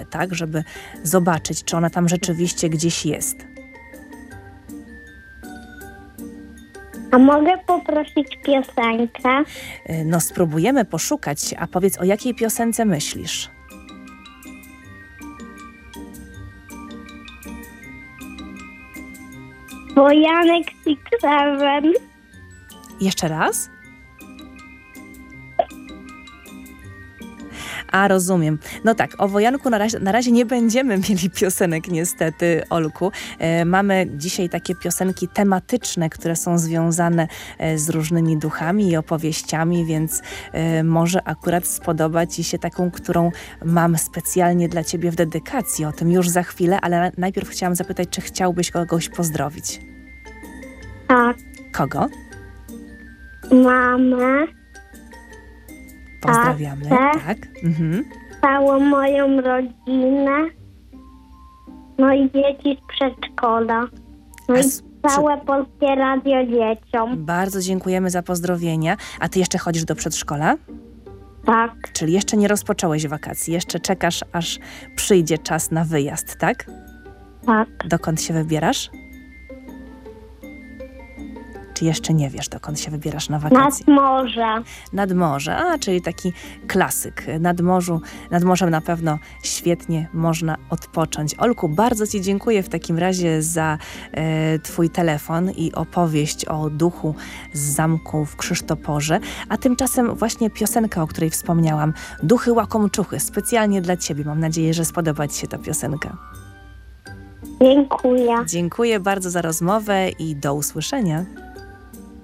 tak, żeby zobaczyć, czy ona tam rzeczywiście gdzieś jest. A mogę poprosić piosenkę? No spróbujemy poszukać, a powiedz, o jakiej piosence myślisz? Wojanek Six Seven. Jeszcze raz? A, rozumiem. No tak, o Wojanku na razie nie będziemy mieli piosenek niestety, Olku. Mamy dzisiaj takie piosenki tematyczne, które są związane z różnymi duchami i opowieściami, więc może akurat spodoba Ci się taką, którą mam specjalnie dla Ciebie w dedykacji. O tym już za chwilę, ale najpierw chciałam zapytać, czy chciałbyś kogoś pozdrowić? Tak. Kogo? Mamę, Pozdrawiamy. tatę, Tak. Mhm. całą moją rodzinę, no i dzieci z przedszkola. No i całe Polskie Radio dzieciom. Bardzo dziękujemy za pozdrowienia. A Ty jeszcze chodzisz do przedszkola? Tak, Czyli jeszcze nie rozpocząłeś wakacji, jeszcze czekasz, aż przyjdzie czas na wyjazd, tak? tak. Dokąd się wybierasz? Czy jeszcze nie wiesz, dokąd się wybierasz na wakacje? Nad morze. Nad morze, czyli taki klasyk. Nad morzem na pewno świetnie można odpocząć. Olku, bardzo Ci dziękuję w takim razie za Twój telefon i opowieść o duchu z zamku w Krzysztoporze. A tymczasem właśnie piosenka, o której wspomniałam, Duchy łakomczuchy, specjalnie dla Ciebie. Mam nadzieję, że spodoba Ci się ta piosenka. Dziękuję. Dziękuję bardzo za rozmowę i do usłyszenia.